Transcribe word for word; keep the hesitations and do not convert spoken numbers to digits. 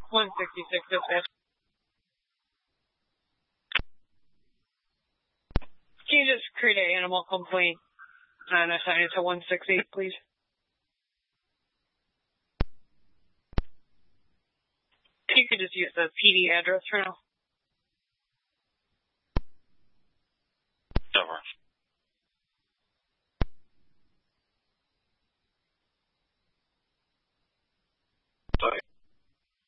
one sixty-six dispatch. Can you just create an animal complaint and assign it to one sixty-eight, please? You could just use the P D address for now. Over.